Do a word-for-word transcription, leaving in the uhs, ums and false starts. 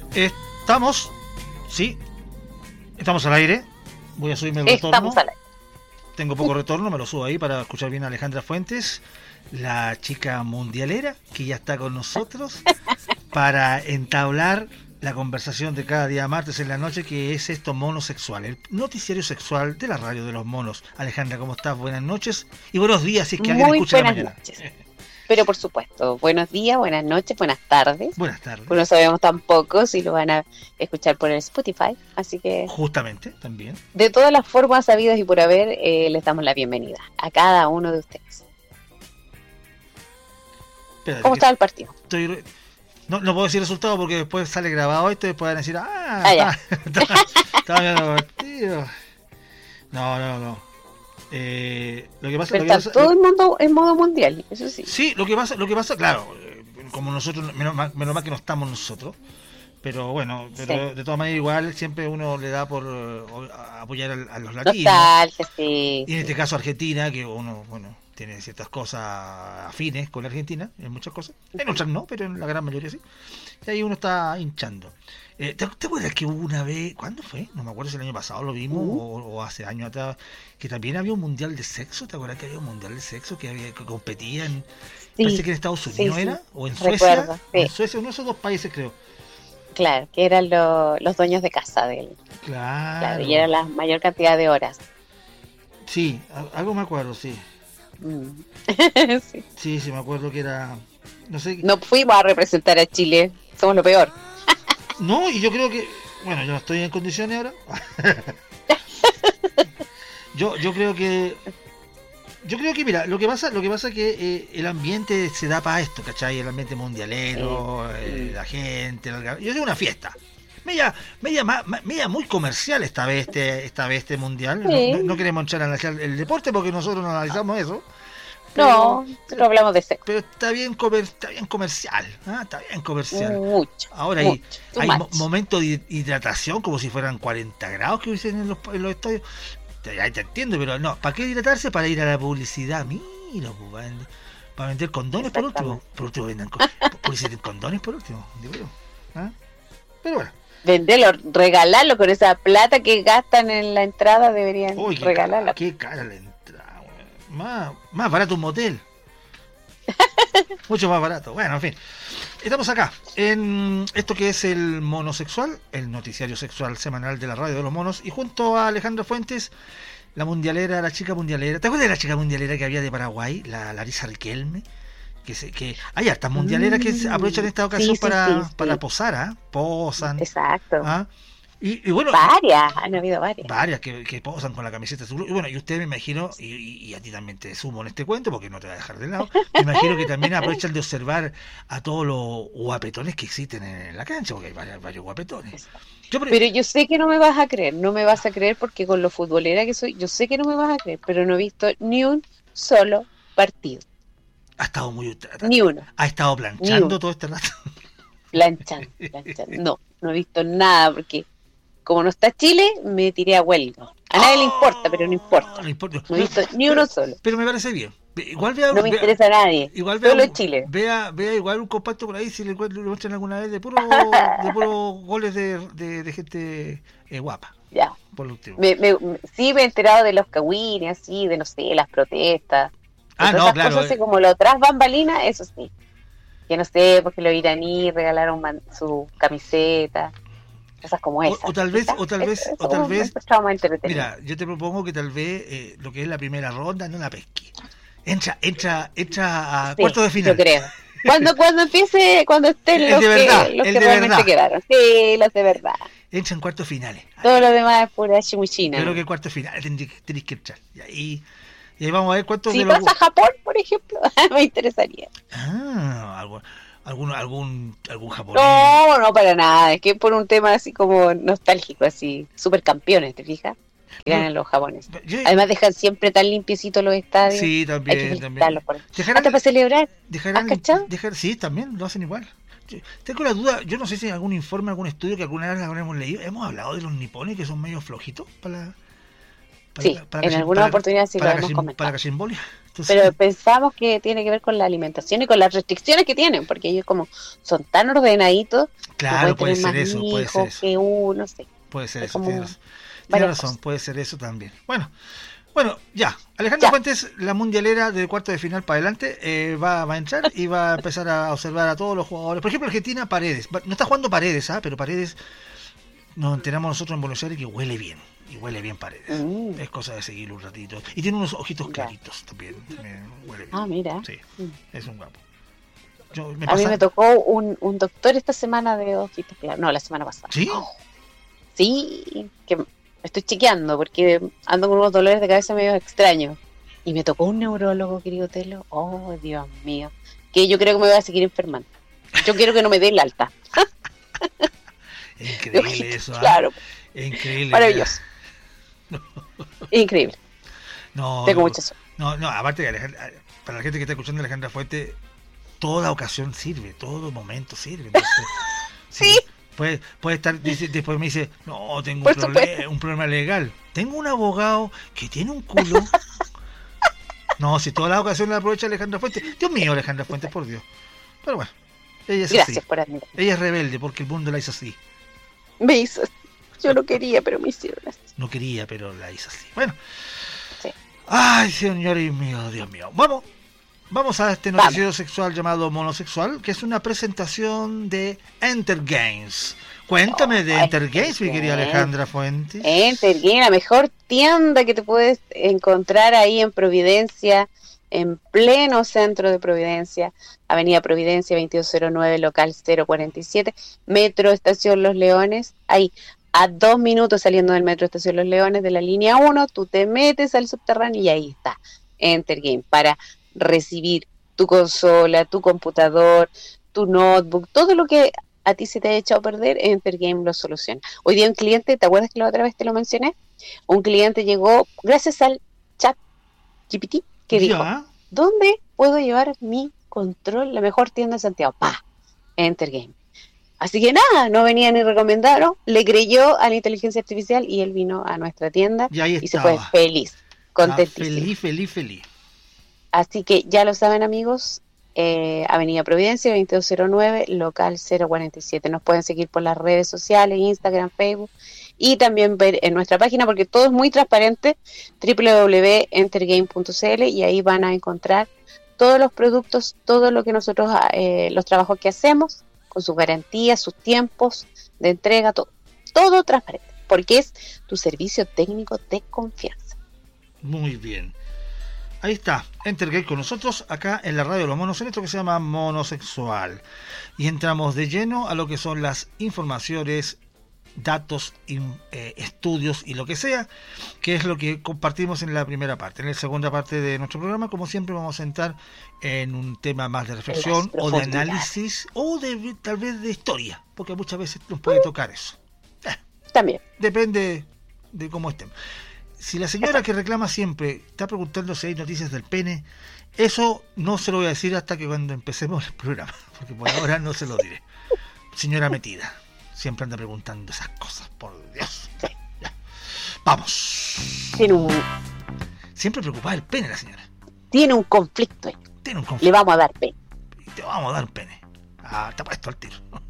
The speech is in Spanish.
Estamos, sí, estamos al aire. Voy a subirme el Estamos retorno. al aire. Tengo poco retorno, me lo subo ahí para escuchar bien a Alejandra Fuentes, la chica mundialera que ya está con nosotros para entablar la conversación de cada día martes en la noche, que es esto monosexual, el noticiario sexual de la radio de los monos. Alejandra, ¿cómo estás? Buenas noches y buenos días si es que alguien Muy escucha en la buenas mañana. noches. Pero por supuesto, buenos días, buenas noches, buenas tardes. Buenas tardes. Pues no sabemos tampoco si lo van a escuchar por el Spotify, así que Justamente, también. de todas las formas habidas y por haber, eh, les damos la bienvenida a cada uno de ustedes. Espérate, ¿Cómo que está el partido? estoy... No, no puedo decir resultado porque después sale grabado esto y después van a decir, ah, Ah, ya. está, está bien el partido. No, no, no. Eh, lo que pasa, Pero lo que está pasa, todo el mundo en modo mundial, eso sí. sí, lo que pasa, lo que pasa, claro, eh, como nosotros, menos mal, menos mal que no estamos nosotros, pero bueno, pero Sí. de todas maneras igual siempre uno le da por eh, apoyar a, a los latinos. Nostalgia, sí. Y en este sí. caso Argentina, que uno, bueno, tiene ciertas cosas afines con la Argentina, en muchas cosas, en otras no, pero en la gran mayoría sí. Y ahí uno está hinchando. Eh, ¿te, ¿Te acuerdas que hubo una vez, ¿cuándo fue? No me acuerdo si el año pasado lo vimos Uh. o, o hace años atrás, que también había un mundial de sexo. ¿Te acuerdas que había un mundial de sexo que había que competían? Sí, Parece que en Estados Unidos sí, sí. era, o en Suecia, Recuerdo, o en sí. Suecia, uno de esos dos países creo. Claro, que eran lo- los dueños de casa de él. Claro, Claro. y era la mayor cantidad de horas. Sí, a- algo me acuerdo, sí. Mm. Sí. Sí, sí, me acuerdo que era, no sé. No fuimos a representar a Chile, somos lo peor. No, y yo creo que, bueno, yo no estoy en condiciones ahora. yo, yo creo que, yo creo que, mira, lo que pasa, lo que pasa es que eh, el ambiente se da para esto, ¿cachai? El ambiente mundialero, Sí. eh, la gente, la- yo sé una fiesta. Media, media, ma- ma- media muy comercial esta vez, este, esta vez este mundial. No, Sí. no- no queremos echar a analizar el deporte porque nosotros no analizamos eso. No, Pero, nosotros hablamos de sexo. pero está bien, comer, está bien comercial, ¿ah? Está bien comercial. Mucho. Ahora hay, mucho, too hay much. mo- momentos de hidratación como si fueran cuarenta grados que hubiesen en los, en los estadios. Te, ya te entiendo, pero no. ¿Para qué hidratarse? Para ir a la publicidad. Mira, pues, para, vender, para vender condones por último. Exactamente. Por último vendan co- publicidad condones por último. Digo yo. ¿Ah? Pero bueno. Venderlo, regalarlo con esa plata que gastan en la entrada, deberían Uy, qué regalarla. cara, qué cara la entrada, weón. Más, más barato un motel. Mucho más barato. Bueno, en fin. Estamos acá en esto que es el monosexual, el noticiario sexual semanal de la radio de los monos, y junto a Alejandra Fuentes, la mundialera, la chica mundialera. ¿Te acuerdas de la chica mundialera que había de Paraguay, la Larisa Riquelme? Que se, que hay hartas mundialeras que se aprovechan esta ocasión Sí, sí, para, sí, sí. para posar, ¿ah? Posan. Exacto. ¿Ah? Y, y bueno, Varias, han habido varias. varias que, que posan con la camiseta de su club. Y bueno, y usted me imagino, y, y- y a ti también te sumo en este cuento, porque no te voy a dejar de lado, me imagino que también aprovechan de observar a todos los guapetones que existen en la cancha, porque hay varios, varios guapetones. Yo, por- Pero yo sé que no me vas a creer, no me vas a creer porque con lo futbolera que soy, yo sé que no me vas a creer, pero no he visto ni un solo partido, ha estado muy... Ha, ni uno, ha estado Ni planchando uno. todo este rato. planchan, planchan. No, no he visto nada porque como no está Chile, me tiré a huelga. A nadie le importa, pero no importa. No importa. No he visto ni uno solo. Pero me parece bien. Igual vea, No me vea- interesa a nadie. igual vea, Solo un- Chile. vea, vea igual un compacto por ahí si le, encuentro- le muestran alguna vez de puro, de puro goles de, de, de gente eh, guapa, Ya. por lo último. Me, me, me- sí me he enterado de los cagüines, así, de no sé, las protestas. de Ah, todas no, esas claro. cosas así eh, como lo tras bambalinas, eso sí. Que no sé, porque los iraníes regalaron man- su camiseta, cosas como O- esas. o tal vez- ¿quizás? o tal vez- Eso- o eso tal me- me vez- encontraba más entretenido. Mira, yo te propongo que tal vez eh, lo que es la primera ronda no la pesque. Entra, entra, entra a Sí, cuartos de final. yo creo. Cuando, cuando empiece, cuando estén El los, de verdad, que, los el que de realmente verdad. quedaron. Sí, los de verdad. Entra en cuartos finales. Todo lo demás es pura Yo chimuchina. creo que en cuartos finales tendréis que, tenéis que entrar. Y ahí, y ahí vamos a ver cuántos Si de los... pasa Japón, por ejemplo, me interesaría. Ah, algún, algún, algún, algún japonés. No, no para nada. Es que por un tema así como nostálgico, así, supercampeones, ¿te fijas? Que ganan los japoneses. Yo- Además dejan siempre tan limpiecitos los estadios. sí, Hay que también, también. felicitarlos por eso. Dejarán, Hasta para celebrar. dejarán, ¿has cachado? dejar, sí, también lo hacen igual. Yo- Tengo la duda, yo no sé si en algún informe, algún estudio que alguna vez habremos leído, hemos hablado de los nipones que son medio flojitos para, Para, Sí, para en cachim- alguna para- oportunidad sí lo para hemos cachim- comentado. para cachimbolia. Entonces, Pero pensamos que tiene que ver con la alimentación y con las restricciones que tienen, porque ellos como son tan ordenaditos, no claro, pueden puede tener más ser eso, puede ser hijos eso. que uno, no sé. Puede ser Es eso, como tiene razón. Tiene varias razón, cosas. puede ser eso también. Bueno, bueno, ya. Alejandra Ya. Fuentes, la mundialera de cuarto de final para adelante, eh, va, va a entrar y va a empezar a observar a todos los jugadores. Por ejemplo, Argentina, Paredes. Va- No está jugando Paredes, ¿ah? Pero Paredes, nos enteramos nosotros en Buenos Aires que huele bien. Y huele bien Paredes. Mm. Es cosa de seguirlo un ratito. Y tiene unos ojitos Ya. claritos también. también huele bien. Ah, mira. Sí, Mm. es un guapo. Yo, me A mí pasa- me tocó un, un doctor esta semana de ojitos claros. No, la semana pasada. ¿Sí? Oh, sí, que me estoy chequeando porque ando con unos dolores de cabeza medio extraños. Y me tocó un neurólogo, querido Telo. Oh, Dios mío. Que yo creo que me voy a seguir enfermando. Yo quiero que no me dé el alta. Es De increíble ojitos eso, ¿ah? claros. Es increíble. Maravilloso. Increíble. No, Tengo no, mucha suerte. no, no, aparte que Alejandra, para la gente que está escuchando a Alejandra Fuente, toda ocasión sirve, todo momento sirve. Entonces, Sí. Puede, puede estar, dice- después me dice, no, tengo un, Por proble- supuesto. un problema legal. Tengo un abogado que tiene un culo. No, si todas las ocasiones la aprovecha Alejandra Fuente. Dios mío, Alejandra Fuente, por Dios. Pero bueno, ella es Gracias así. por admitir. Ella es rebelde porque el mundo la hizo así. Me hizo. Yo no quería, pero me hicieron así. No quería, pero la hizo así. Bueno. Sí. Ay, señor mío, Dios mío. Vamos, vamos a este noticiero sexual llamado Monosexual, que es una presentación de Enter Games. Cuéntame Oh, de Enter Enter Games, mi querida Games. Alejandra Fuentes. Enter Game, la mejor tienda que te puedes encontrar ahí en Providencia, en pleno centro de Providencia, Avenida Providencia veintidós cero nueve, local cero cuarenta y siete, Metro Estación Los Leones, ahí a dos minutos saliendo del Metro Estación Los Leones de la línea uno, tú te metes al subterráneo y ahí está, Enter Game, para recibir tu consola, tu computador, tu notebook, todo lo que a ti se te ha echado a perder, Enter Game lo soluciona. Hoy día un cliente, ¿te acuerdas que la otra vez te lo mencioné? Un cliente llegó gracias al chat G P T que dijo, Ya. ¿dónde puedo llevar mi control? La mejor tienda de Santiago. ¡Pah! Enter Game. Así que nada, no venía ni recomendado, le creyó a la inteligencia artificial y él vino a nuestra tienda Y ahí y se estaba. fue feliz, Está contentísimo. feliz, feliz, feliz. Así que ya lo saben, amigos, eh, Avenida Providencia veintidós cero nueve, local cero cuarenta y siete. Nos pueden seguir por las redes sociales, Instagram, Facebook, y también ver en nuestra página, porque todo es muy transparente, doble u doble u doble u punto entergame punto c l, y ahí van a encontrar todos los productos, todo lo que nosotros, eh, los trabajos que hacemos, con sus garantías, sus tiempos de entrega, todo, todo transparente, porque es tu servicio técnico de confianza. Muy bien. Ahí está, Enter Game con nosotros, acá en la radio de los monos, en esto que se llama Monosexual. Y entramos de lleno a lo que son las informaciones, datos, in, eh, estudios y lo que sea, que es lo que compartimos en la primera parte. En la segunda parte de nuestro programa, como siempre, vamos a entrar en un tema más de reflexión o de análisis o de tal vez de historia, porque muchas veces nos puede tocar eso. Eh, También. Depende de cómo estemos. Si la señora que reclama siempre está preguntando si hay noticias del pene, eso no se lo voy a decir hasta que cuando empecemos el programa, porque por ahora no se lo diré. Señora metida, siempre anda preguntando esas cosas, por Dios. Ya. Vamos. Tiene un, Siempre preocupada el pene la señora. tiene un conflicto ahí. Tiene un Le conflicto. vamos a dar pena. Te vamos a dar un pene. Ah, está puesto al tiro.